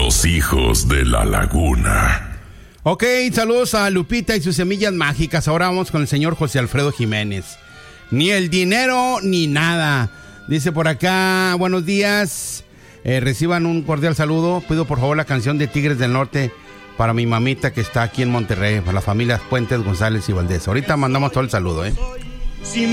Los hijos de la laguna. Ok, saludos a Lupita y sus semillas mágicas. Ahora vamos con el señor José Alfredo Jiménez. Ni el dinero ni nada. Dice por acá, buenos días. Reciban un cordial saludo. Pido por favor la canción de Tigres del Norte para mi mamita que está aquí en Monterrey, para la familia Puentes, González y Valdés. Ahorita mandamos todo el saludo,